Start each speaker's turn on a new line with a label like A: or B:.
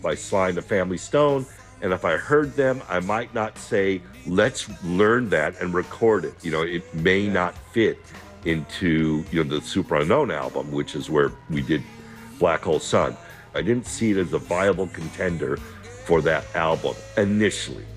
A: by Sly and the Family Stone. And if I heard them, I might not say, let's learn that and record it. It may
B: Yeah.
A: not fit into, the Super Unknown album, which is where we did Black Hole Sun. I didn't see it as a viable contender for that album initially.